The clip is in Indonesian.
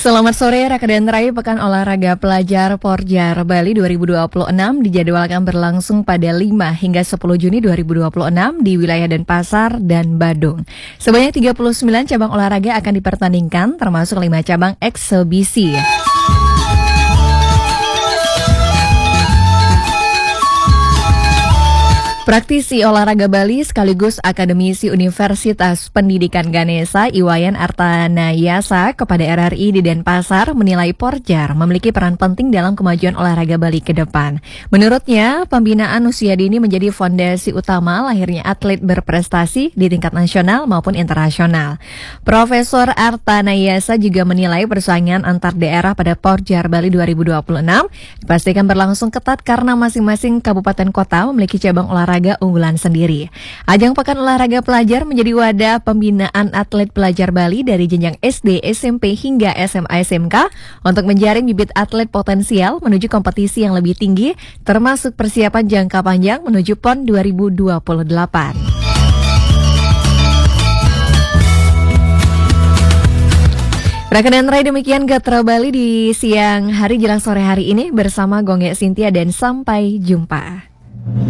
Selamat sore, Raka dan Rai. Pekan Olahraga Pelajar Porjar Bali 2026 dijadwalkan berlangsung pada 5 hingga 10 Juni 2026 di wilayah Denpasar dan Badung. Sebanyak 39 cabang olahraga akan dipertandingkan, termasuk 5 cabang eksebisi. Praktisi olahraga Bali sekaligus akademisi Universitas Pendidikan Ganesha Iwayan Artanayasa kepada RRI di Denpasar menilai Porjar memiliki peran penting dalam kemajuan olahraga Bali ke depan. Menurutnya, pembinaan usia dini menjadi fondasi utama lahirnya atlet berprestasi di tingkat nasional maupun internasional. Profesor Artanayasa juga menilai persaingan antar daerah pada Porjar Bali 2026 dipastikan berlangsung ketat karena masing-masing kabupaten kota memiliki cabang olahraga unggulan sendiri. Ajang Pekan Olahraga Pelajar menjadi wadah pembinaan atlet pelajar Bali dari jenjang SD, SMP hingga SMA SMK untuk menjaring bibit atlet potensial menuju kompetisi yang lebih tinggi, termasuk persiapan jangka panjang menuju PON 2028. Raka dan Rai, demikian Gatra Bali di siang hari jelang sore hari ini bersama Gongge Cynthia dan sampai jumpa.